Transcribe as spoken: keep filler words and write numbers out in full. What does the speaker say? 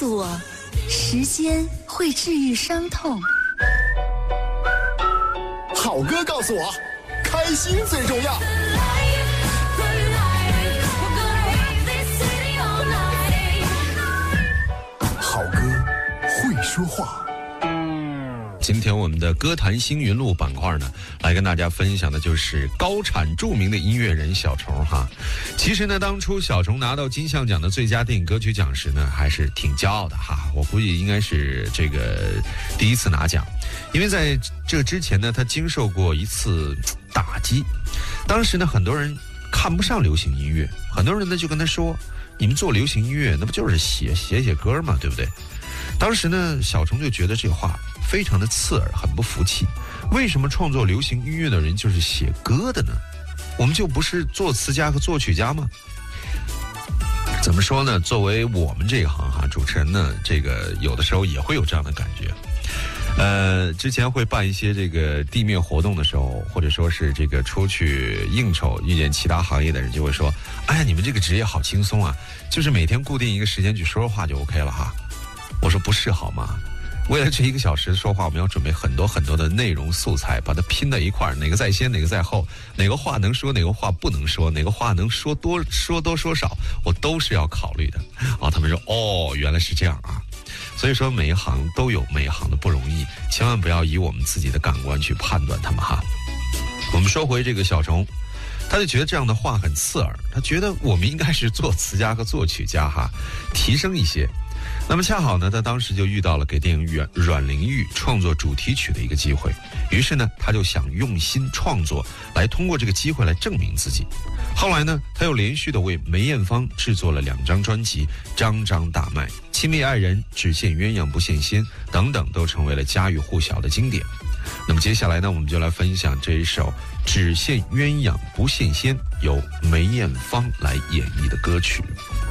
诉我，时间会治愈伤痛。 好歌告诉我，开心最重要。好歌会说话。 今天我们的歌坛星云录板块呢，来跟大家分享的就是高产著名的音乐人小虫哈。其实呢，当初小虫拿到金像奖的最佳电影歌曲奖时呢，还是挺骄傲的哈。我估计应该是这个第一次拿奖，因为在这之前呢，他经受过一次打击。当时呢，很多人看不上流行音乐，很多人呢就跟他说：“你们做流行音乐，那不就是写写写歌嘛，对不对？”当时呢，小虫就觉得这话非常的刺耳，很不服气。为什么创作流行音乐的人就是写歌的呢？我们就不是作词家和作曲家吗？怎么说呢？作为我们这一行哈，主持人呢，这个有的时候也会有这样的感觉。呃，之前会办一些这个地面活动的时候，或者说是这个出去应酬，遇见其他行业的人就会说：“哎呀，你们这个职业好轻松啊，就是每天固定一个时间去说说话就 OK 了哈。”我说不是好吗？为了这一个小时说话，我们要准备很多很多的内容素材，把它拼在一块儿，哪个在先，哪个在后，哪个话能说，哪个话不能说，哪个话能说多说多说少，我都是要考虑的。啊，他们说哦，原来是这样啊。所以说每一行都有每一行的不容易，千万不要以我们自己的感官去判断他们哈。我们说回这个小虫，他就觉得这样的话很刺耳，他觉得我们应该是作词家和作曲家哈，提升一些。那么恰好呢，他当时就遇到了给电影《阮玲玉》创作主题曲的一个机会，于是呢，他就想用心创作，来通过这个机会来证明自己。后来呢，他又连续的为梅艳芳制作了两张专辑，张张大卖，《亲密爱人》《只羡鸳鸯不羡仙》等等，都成为了家喻户晓的经典。那么接下来呢，我们就来分享这一首《只羡鸳鸯不羡仙》，由梅艳芳来演绎的歌曲。